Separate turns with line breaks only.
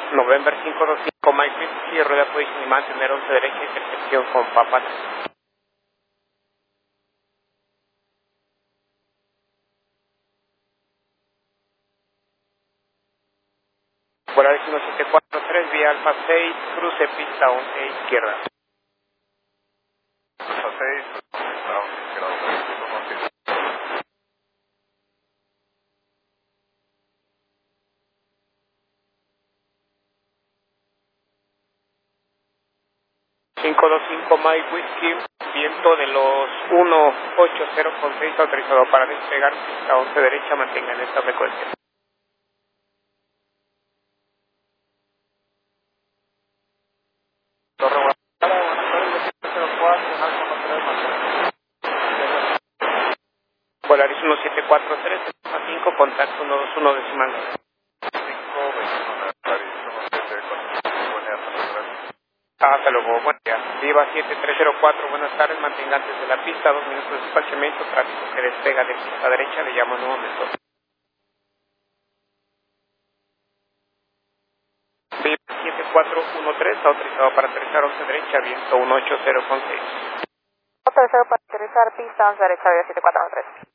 November 525 Mike Whiskey, rueda position y mantener 11 derecha, intersección con Papa 3. Polaris 1743, vía Alfa 6, cruce pista 11 izquierda.
Alfa 6, pista 11 izquierda,
525 Mike Whiskey, viento de los 180 con 6 autorizado para despegar pista 11 derecha, mantengan esta frecuencia.
Torre Guadalajara, buenas tardes, 04, Alfa 3,
Polaris 1743, 5, contacto 121 decimal.
5, 21, Polaris 1745, buenas tardes.
Hasta luego, buen día. Viva 7304, buenas tardes, mantengan desde la pista, 2 minutos de espaciamiento, tráfico que despega de pista derecha, le llamo en un momento. Viva 7413, está autorizado para aterrizar 11 derecha, viento 180 con 6.
Autorizado para aterrizar pista 11 derecha, vía 7413.